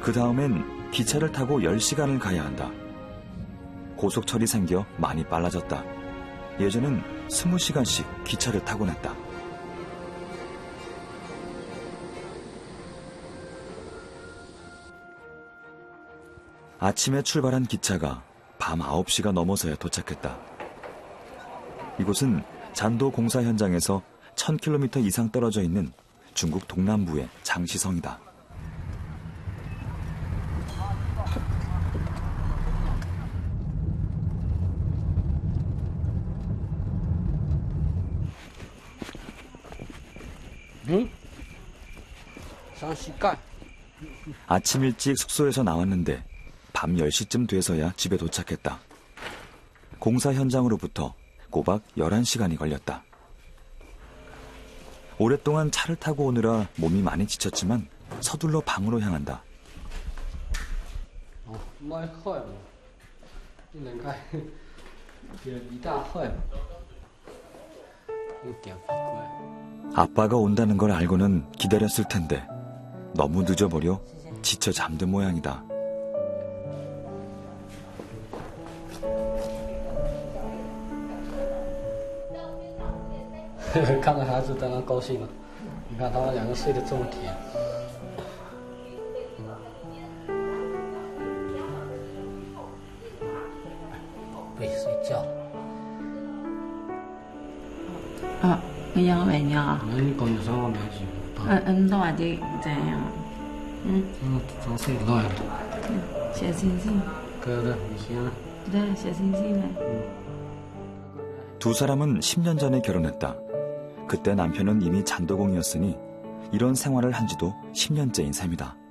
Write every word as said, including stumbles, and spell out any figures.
그 다음엔 기차를 타고 열 시간을 가야 한다. 고속철이 생겨 많이 빨라졌다. 예전엔 스무 시간씩 기차를 타곤 했다. 아침에 출발한 기차가 밤 아홉 시가 넘어서야 도착했다. 이곳은 잔도 공사 현장에서 천 킬로미터 이상 떨어져 있는 중국 동남부의 장시성이다. 응? 장시간. 아침 일찍 숙소에서 나왔는데 밤 열 시쯤 돼서야 집에 도착했다. 공사 현장으로부터 꼬박 열한 시간이 걸렸다. 오랫동안 차를 타고 오느라 몸이 많이 지쳤지만 서둘러 방으로 향한다. 아빠가 온다는 걸 알고는 기다렸을 텐데 너무 늦어버려 지쳐 잠든 모양이다. 看到孩子当然高兴了。你看他们两个睡得这么甜。宝贝睡觉。 啊，因为呀。 你讲有什么没事？ 嗯嗯，到底怎样？嗯。 嗯，早睡不到呀。 小星星。 그래 그래, 미시야. 그래,小星星. 두 사람은 십 년 전에 결혼했다. 그때 남편은 이미 잔도공이었으니 이런 생활을 한 지도 십 년째인 셈이다.